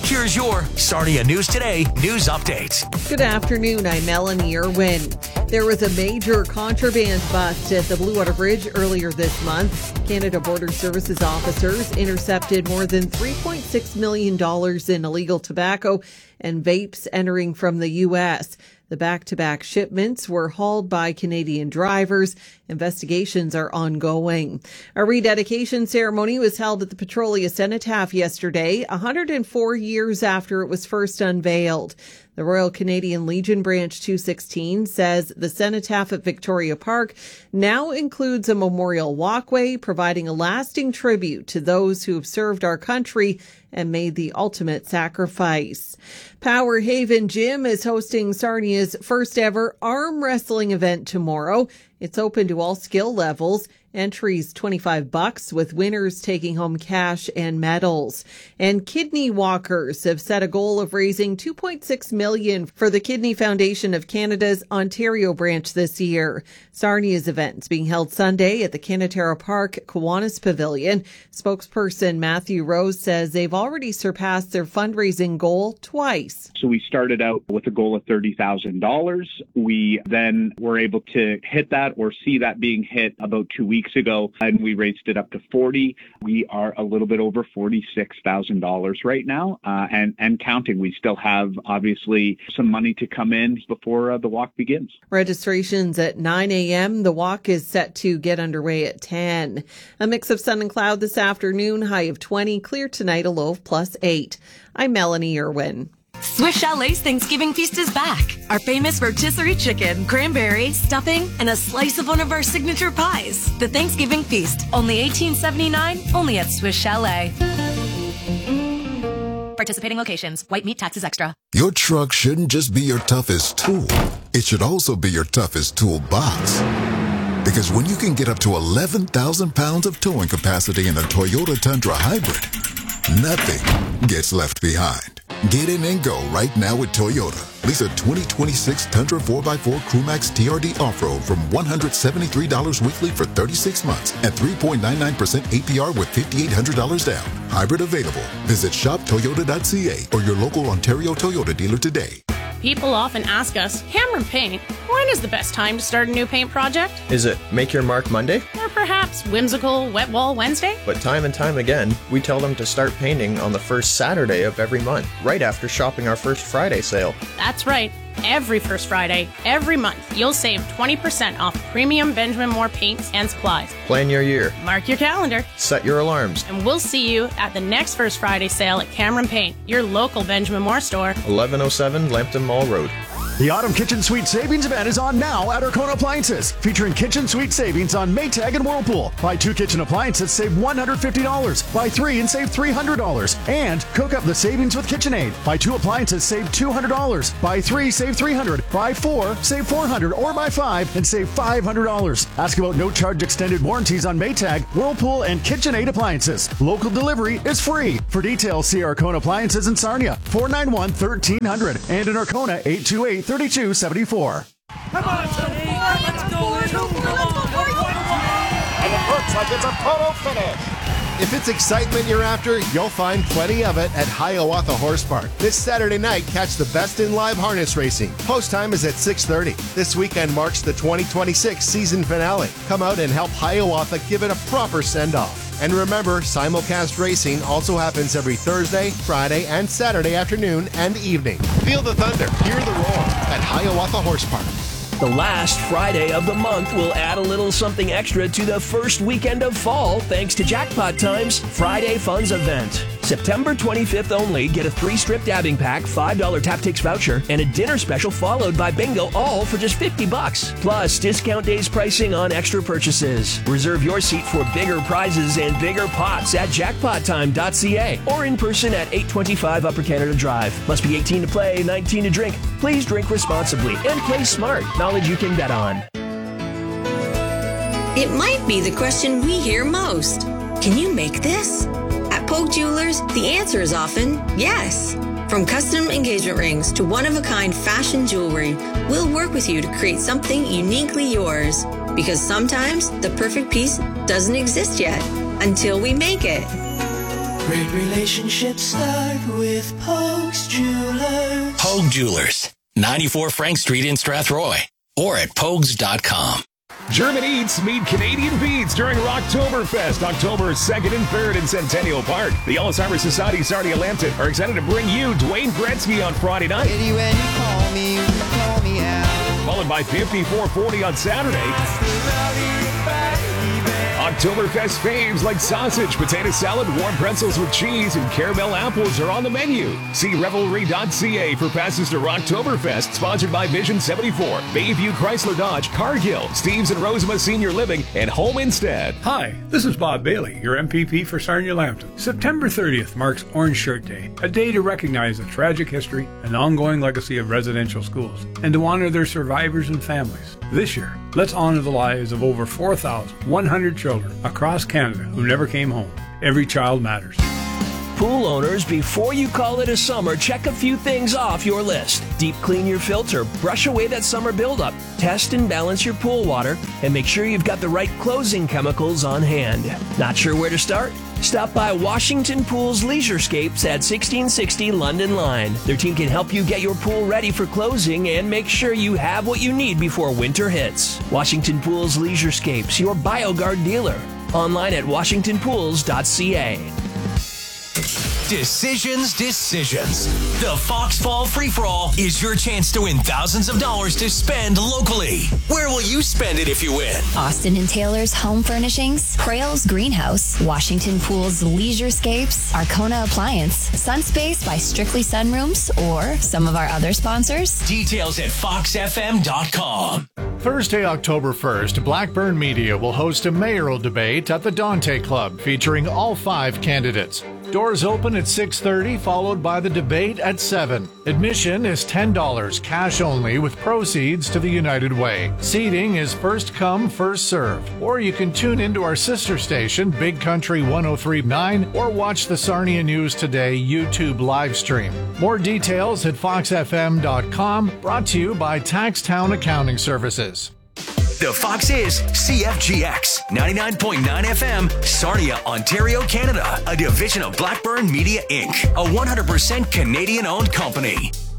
Here's your Sarnia News Today news update. Good afternoon. I'm Melanie Irwin. There was a major contraband bust at the Blue Water Bridge earlier this month. Canada Border Services officers intercepted more than $3.6 million in illegal tobacco and vapes entering from the U.S. The back-to-back shipments were hauled by Canadian drivers. Investigations are ongoing. A rededication ceremony was held at the Petrolia Cenotaph yesterday, 104 years after it was first unveiled. The Royal Canadian Legion Branch 216 says the Cenotaph at Victoria Park now includes a memorial walkway, providing a lasting tribute to those who have served our country and made the ultimate sacrifice. Power Haven Gym is hosting Sarnia's first ever arm wrestling event tomorrow. It's open to all skill levels. Entries $25, with winners taking home cash and medals. And Kidney Walkers have set a goal of raising $2.6 million for the Kidney Foundation of Canada's Ontario branch this year. Sarnia's event's being held Sunday at the Canatera Park Kiwanis Pavilion. Spokesperson Matthew Rose says they've already surpassed their fundraising goal twice. So we started out with a goal of $30,000. We then were able to hit that or see that being hit about 2 weeks ago, and we raised it up to 40. We are a little bit over $46,000 right now, and counting. We still have obviously some money to come in before the walk begins. Registration's at 9 a.m. The walk is set to get underway at 10. A mix of sun and cloud this afternoon, high of 20, clear tonight, a low of +8. I'm Melanie Irwin. Swiss Chalet's Thanksgiving feast is back. Our famous rotisserie chicken, cranberry, stuffing, and a slice of one of our signature pies. The Thanksgiving feast, only $18.79, only at Swiss Chalet. Participating locations. White meat taxes extra. Your truck shouldn't just be your toughest tool. It should also be your toughest toolbox. Because when you can get up to 11,000 pounds of towing capacity in a Toyota Tundra Hybrid, nothing gets left behind. Get in and go right now with Toyota. Lease a 2026 Tundra 4x4 Crewmax TRD Off-Road from $173 weekly for 36 months at 3.99% APR with $5,800 down. Hybrid available. Visit shoptoyota.ca or your local Ontario Toyota dealer today. People often ask us, Cameron Paint, when is the best time to start a new paint project? Is it Make Your Mark Monday? Or perhaps whimsical Wet Wall Wednesday? But time and time again, we tell them to start painting on the first Saturday of every month, right after shopping our first Friday sale. That's right. Every first Friday, every month, you'll save 20% off premium Benjamin Moore paints and supplies. Plan your year. Mark your calendar. Set your alarms. And we'll see you at the next First Friday sale at Cameron Paint, your local Benjamin Moore store. 1107 Lambton Mall Road. The Autumn Kitchen Suite Savings Event is on now at Arkona Appliances, featuring Kitchen Suite savings on Maytag and Whirlpool. Buy 2 kitchen appliances, save $150. Buy 3 and save $300. And cook up the savings with KitchenAid. Buy 2 appliances, save $200. Buy 3, save $300. Buy 4, save $400. Or buy 5 and save $500. Ask about no charge extended warranties on Maytag, Whirlpool, and KitchenAid appliances. Local delivery is free. For details, see Arkona Appliances in Sarnia, 491-1300, and in Arkona, 828-3274. Come on, let's go. And it looks like it's a total finish. If it's excitement you're after, you'll find plenty of it at Hiawatha Horse Park. This Saturday night, catch the best in live harness racing. Post time is at 6:30. This weekend marks the 2026 season finale. Come out and help Hiawatha give it a proper send-off. And remember, simulcast racing also happens every Thursday, Friday, and Saturday afternoon and evening. Feel the thunder, hear the roar at Hiawatha Horse Park. The last Friday of the month will add a little something extra to the first weekend of fall thanks to Jackpot Time's Friday Funds event. September 25th only, get a 3-strip dabbing pack, $5 Taptix voucher, and a dinner special followed by bingo, all for just $50. Plus, discount days pricing on extra purchases. Reserve your seat for bigger prizes and bigger pots at jackpottime.ca or in person at 825 Upper Canada Drive. Must be 18 to play, 19 to drink. Please drink responsibly and play smart. Knowledge you can bet on. It might be the question we hear most. Can you make this? At Polk Jewelers, the answer is often yes. From custom engagement rings to one-of-a-kind fashion jewelry, we'll work with you to create something uniquely yours. Because sometimes the perfect piece doesn't exist yet until we make it. Great relationships start with Pogue's Jewelers. Pogue Jewelers, 94 Frank Street in Strathroy, or at pogues.com. German Eats meet Canadian Beats during Rocktoberfest, October 2nd and 3rd in Centennial Park. The Alzheimer's Society Sarnia Lambton are excited to bring you Dwayne Gretzky on Friday night. When you call me out. Followed by 5440 on Saturday. Oktoberfest faves like sausage, potato salad, warm pretzels with cheese, and caramel apples are on the menu. See Revelry.ca for passes to Rocktoberfest, sponsored by Vision 74, Bayview Chrysler Dodge, Cargill, Steves and Rosema Senior Living, and Home Instead. Hi, this is Bob Bailey, your MPP for Sarnia Lambton. September 30th marks Orange Shirt Day, a day to recognize the tragic history and ongoing legacy of residential schools, and to honor their survivors and families. This year, let's honor the lives of over 4,100 children across Canada who never came home. Every child matters. Pool owners, before you call it a summer, check a few things off your list. Deep clean your filter, brush away that summer buildup, test and balance your pool water, and make sure you've got the right closing chemicals on hand. Not sure where to start? Stop by Washington Pool's Leisurescapes at 1660 London Line. Their team can help you get your pool ready for closing and make sure you have what you need before winter hits. Washington Pool's Leisurescapes, your BioGuard dealer. Online at washingtonpools.ca. Decisions. The Fox Fall Free-For-All is your chance to win thousands of dollars to spend locally. Where will you spend it if you win? Austin and Taylor's Home Furnishings, Crail's Greenhouse, Washington Pool's Leisurescapes, Arcona Appliance, Sunspace by Strictly Sunrooms, or some of our other sponsors. Details at foxfm.com. Thursday, October 1st, Blackburn Media will host a mayoral debate at the Dante Club featuring all 5 candidates. Doors open at 6:30, followed by the debate at 7. Admission is $10, cash only, with proceeds to the United Way. Seating is first come, first serve. Or you can tune into our sister station, Big Country 103.9, or watch the Sarnia News Today YouTube live stream. More details at foxfm.com, brought to you by Taxtown Accounting Services. The Fox is CFGX 99.9 FM, Sarnia, Ontario, Canada, a division of Blackburn Media Inc., a 100% Canadian-owned company.